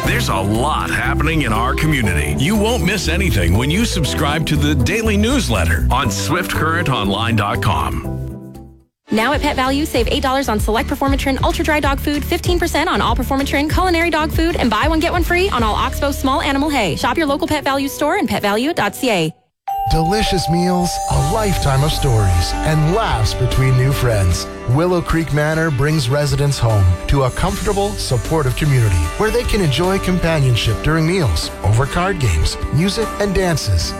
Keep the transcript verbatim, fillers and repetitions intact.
There's a lot happening in our community. You won't miss anything when you subscribe to the daily newsletter on swift current online dot com. Now at Pet Value, save eight dollars on select Performatrin Ultra Dry Dog Food, fifteen percent on all Performatrin Culinary Dog Food, and buy one, get one free on all Oxbow Small Animal Hay. Shop your local Pet Value store and pet value dot c a. Delicious meals, a lifetime of stories, and laughs between new friends. Willow Creek Manor brings residents home to a comfortable, supportive community where they can enjoy companionship during meals, over card games, music, and dances.